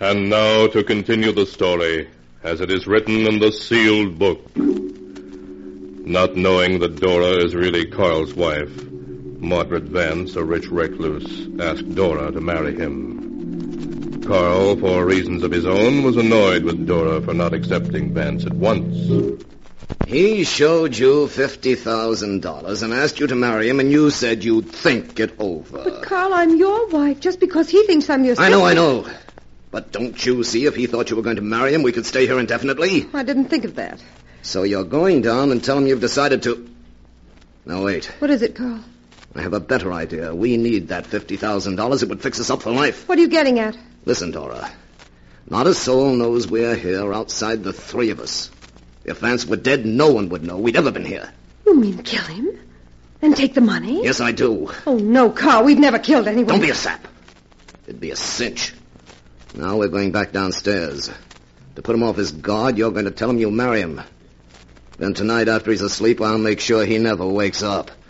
And now to continue the story, as it is written in the sealed book. Not knowing that Dora is really Carl's wife, Margaret Vance, a rich recluse, asked Dora to marry him. Carl, for reasons of his own, was annoyed with Dora for not accepting Vance at once. He showed you $50,000 and asked you to marry him, and you said you'd think it over. But, Carl, I'm your wife, just because he thinks I'm your sister. I know. But don't you see, if he thought you were going to marry him, we could stay here indefinitely? I didn't think of that. So you're going down and tell him you've decided to... Now, wait. What is it, Carl? I have a better idea. We need that $50,000. It would fix us up for life. What are you getting at? Listen, Dora. Not a soul knows we're here outside the three of us. If Vance were dead, no one would know we'd ever been here. You mean kill him? And take the money? Yes, I do. Oh, no, Carl. We've never killed anyone. Don't be a sap. It'd be a cinch. Now we're going back downstairs. To put him off his guard, you're going to tell him you'll marry him. Then tonight, after he's asleep, I'll make sure he never wakes up.